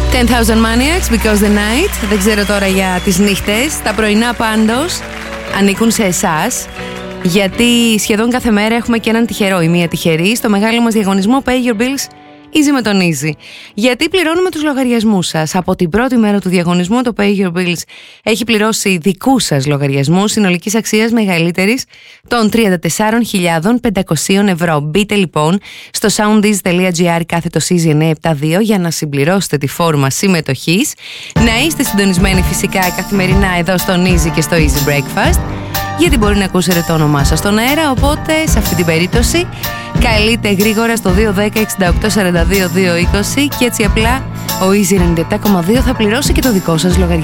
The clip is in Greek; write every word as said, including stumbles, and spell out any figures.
ten thousand Maniacs, Because the Night. Δεν ξέρω τώρα για τις νύχτες. Τα πρωινά πάντως ανήκουν σε εσάς, γιατί σχεδόν κάθε μέρα έχουμε και έναν τυχερό ή μία τυχερή στο μεγάλο μας διαγωνισμό Pay Your Bills Easy με τον Easy. Γιατί πληρώνουμε τους λογαριασμούς σας. Από την πρώτη μέρα του διαγωνισμού το Pay Your Bills έχει πληρώσει δικούς σας λογαριασμούς συνολικής αξίας μεγαλύτερης των τριάντα τέσσερις χιλιάδες πεντακόσια ευρώ. Μπείτε λοιπόν στο soundeasy.gr κάθετος Easy εννιακόσια εβδομήντα δύο για να συμπληρώσετε τη φόρμα συμμετοχής. Να είστε συντονισμένοι φυσικά καθημερινά εδώ στον Easy και στο Easy Breakfast, γιατί μπορεί να ακούσετε το όνομά σας στον αέρα, οπότε σε αυτή την περίπτωση καλείτε γρήγορα στο δύο ένα μηδέν εξήντα οκτώ σαράντα δύο δύο είκοσι και έτσι απλά ο Easy ενενήντα επτά κόμμα δύο θα πληρώσει και το δικό σας λογαριασμό.